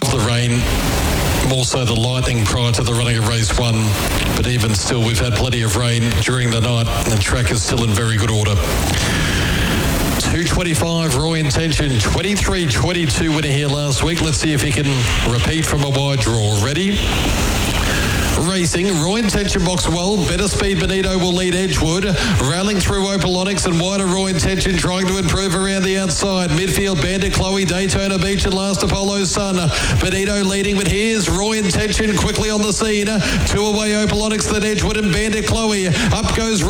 of the rain, more so the lightning prior to the running of race 1. But even still, we've had plenty of rain during the night and the track is still in very good order. 2:25 Raw Intention, 23:22 winner here last week. Let's see if he can repeat from a wide draw. Ready? Racing, Raw Intention box well, better speed Benito will lead Edgewood, rallying through Opalonics and wider Raw Intention trying to improve around the outside. Midfield Bandit Chloe, Daytona Beach and last Apollo Sun. Benito leading, but here's Raw Intention quickly on the scene. 2 away Opalonics, then Edgewood and Bandit Chloe. Up goes